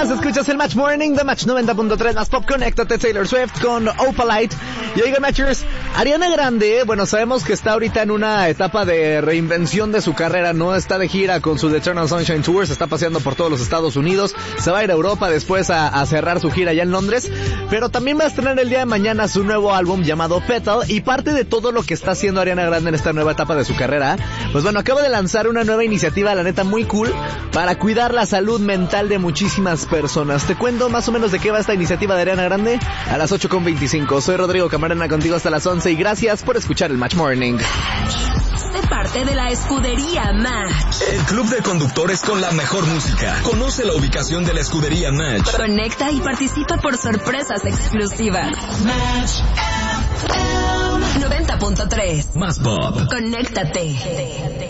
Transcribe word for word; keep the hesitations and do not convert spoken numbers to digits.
días, escuchas el Match Morning de Match noventa punto tres más Pop. Conéctate, Taylor Swift con Opalite. Y oigan, Matchers, Ariana Grande, bueno, sabemos que está ahorita en una etapa de reinvención de su carrera, no está de gira con su The Eternal Sunshine Tour, se está paseando por todos los Estados Unidos, se va a ir a Europa después a, a cerrar su gira allá en Londres, pero también va a estrenar el día de mañana su nuevo álbum llamado Petal, y parte de todo lo que está haciendo Ariana Grande en esta nueva etapa de su carrera, pues bueno, acaba de lanzar una nueva iniciativa, la neta muy cool, para cuidar la salud mental de muchísimas personas. Te cuento más o menos de qué va esta iniciativa de Ariana Grande a las ocho con veinticinco. Soy Rodrigo Camarena contigo hasta las once y gracias por escuchar el Match Morning. Sé parte de la escudería Match. El club de conductores con la mejor música. Conoce la ubicación de la escudería Match. Conecta y participa por sorpresas exclusivas. Match noventa punto tres. Más Pop. Conéctate.